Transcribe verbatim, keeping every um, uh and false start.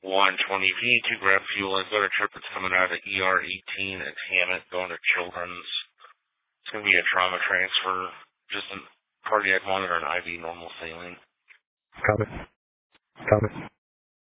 one twenty V to grab fuel. I've got a trip that's coming out of E R eighteen at Hammett going to Children's. It's going to be a trauma transfer, just a cardiac monitor and I V normal saline. Copy. Copy.